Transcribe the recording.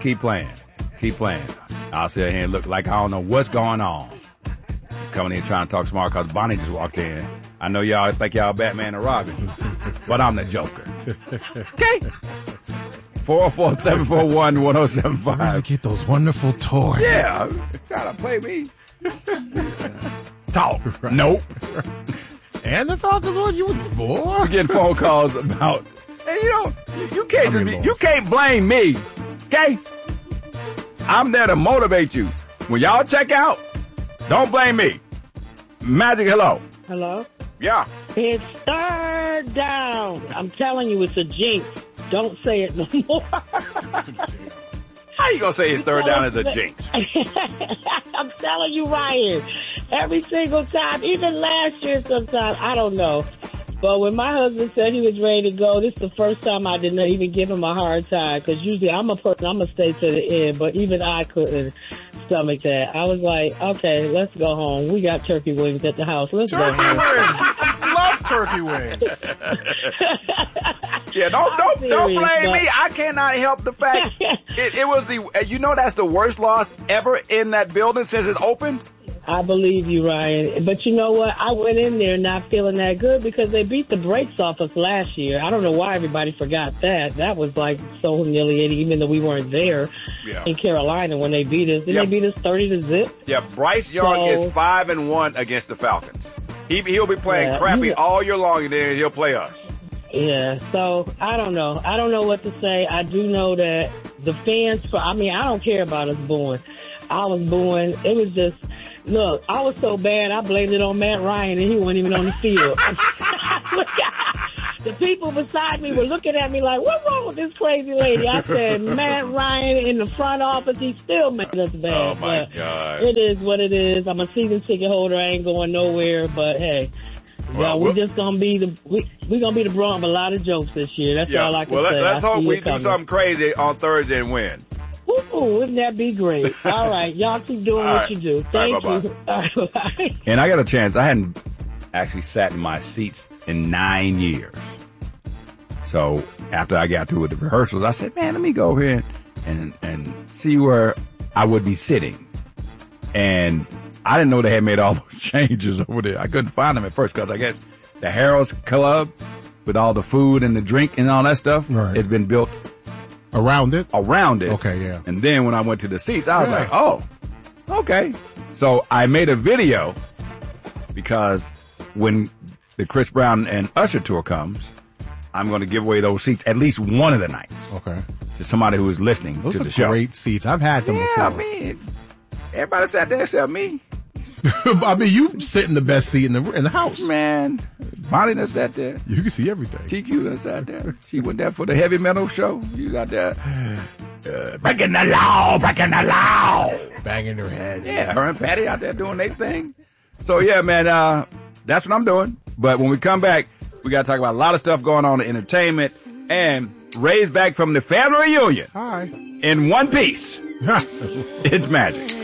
keep playing. Keep playing. I'll sit here and look like I don't know what's going on. Coming in trying to talk smart because Bonnie just walked in. I know y'all think y'all Batman and Robin, but I'm the Joker. Okay? 404-741-1075. Where's to get those wonderful toys? Yeah, gotta play me. Talk. Right. Nope. And the Falcons won. You boy. We're getting phone calls about. And you can't blame me. Okay? I'm there to motivate you. When y'all check out, don't blame me. Magic, hello. Hello? Yeah. It's third down. I'm telling you, it's a jinx. Don't say it no more. How you gonna say it's third down as a jinx? I'm telling you, Ryan. Every single time, even last year sometimes, I don't know. But when my husband said he was ready to go, this is the first time I didn't even give him a hard time. Because usually I'm a person, I'm going to stay to the end. But even I couldn't stomach that. I was like, okay, let's go home. We got turkey wings at the house. Let's go home. Love turkey wings. Yeah, don't blame me. I cannot help the fact it was that's the worst loss ever in that building since it's opened. I believe you, Ryan. But you know what? I went in there not feeling that good because they beat the brakes off us last year. I don't know why everybody forgot that. That was like so humiliating, even though we weren't there in Carolina when they beat us. They beat us 30-0. Yeah, Bryce Young is 5-1 against the Falcons. He'll be playing crappy all year long, and then he'll play us. Yeah, so I don't know. I don't know what to say. I do know that the fans, I don't care about us booing. I was booing. It was just, look, I was so bad, I blamed it on Matt Ryan, and he wasn't even on the field. The people beside me were looking at me like, what's wrong with this crazy lady? I said, Matt Ryan in the front office, he still made us bad. Oh, my God. It is what it is. I'm a season ticket holder. I ain't going nowhere, but hey. Well, we're just gonna be we're gonna be the brunt of a lot of jokes this year. That's all I can say. Well, let's hope we do something crazy on Thursday and win. Ooh, wouldn't that be great? All right, y'all keep doing what you do. Thank you. All right, bye-bye. And I got a chance. I hadn't actually sat in my seats in 9 years. So after I got through with the rehearsals, I said, man, let me go over here and see where I would be sitting. And I didn't know they had made all those changes over there. I couldn't find them at first because I guess the Harold's Club with all the food and the drink and all that stuff has been built around it. Okay, yeah. And then when I went to the seats, I was like, oh, okay. So I made a video because when the Chris Brown and Usher tour comes, I'm going to give away those seats at least one of the nights. Okay. To somebody who is listening to the show. Those are great seats. I've had them before. I mean, everybody sat there except me. I mean, you sit in the best seat in the house. Man, Bonnie done sat there. You can see everything. TQ done sat there. She went there for the heavy metal show. You got there. Breaking the law. Banging her head. Yeah, her and Patty out there doing their thing. So, yeah, man, that's what I'm doing. But when we come back, we got to talk about a lot of stuff going on in entertainment and Ray's back from the family reunion. Hi. In one piece. It's magic.